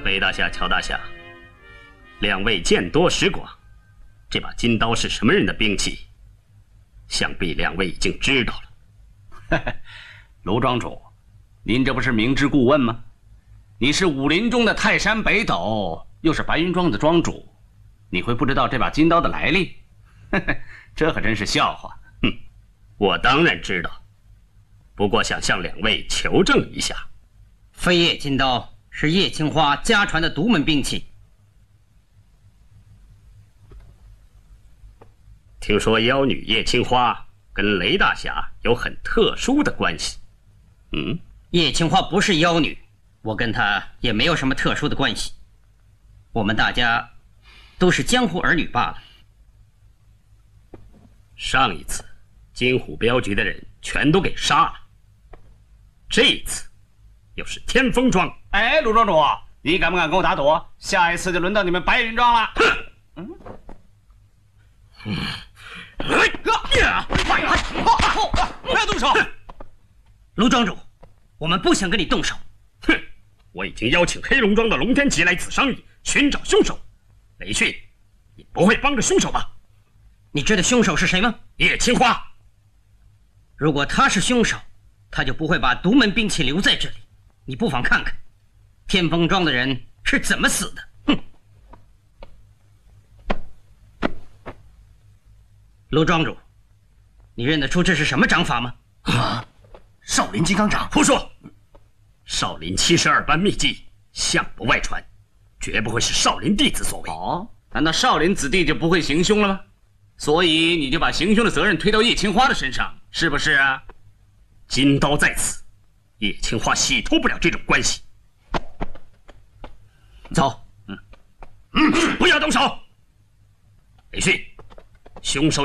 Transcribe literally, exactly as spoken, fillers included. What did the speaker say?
雷大侠、乔大侠，两位见多识广，这把金刀是什么人的兵器？想必两位已经知道了。 卢庄主，您这不是明知故问吗？你是武林中的泰山北斗，又是白云庄的庄主，你会不知道这把金刀的来历？这可真是笑话。 哼，我当然知道，不过想向两位求证一下。 飞叶金刀是叶青花家传的独门兵器。 听说妖女叶青花跟雷大侠有很特殊的关系。嗯， 叶青花不是妖女，我跟她也没有什么特殊的关系。我们大家都是江湖儿女罢了。 上一次金虎镖局的人全都给杀了，这一次又是天风庄。 哎，卢庄主，你敢不敢跟我打赌？下一次就轮到你们白云庄了。嗯。 嗯。 不要动手！ 卢庄主，我们不想跟你动手。 哼，我已经邀请黑龙庄的龙天吉来此商议，寻找凶手。雷迅，你不会帮着凶手吧？ 你知道凶手是谁吗？ 叶青花。 如果他是凶手，他就不会把独门兵器留在这里。你不妨看看，天风庄的人是怎么死的。哼！卢庄主，你认得出这是什么掌法吗？ 啊，少林金刚掌！ 胡说！少林七十二般秘技向不外传，绝不会是少林弟子所为。 哦，难道少林子弟就不会行凶了吗？所以你就把行凶的责任推到叶青花的身上，是不是啊？ 金刀在此，叶青花洗脱不了这种关系。 走。 嗯嗯，不要动手。雷迅，凶手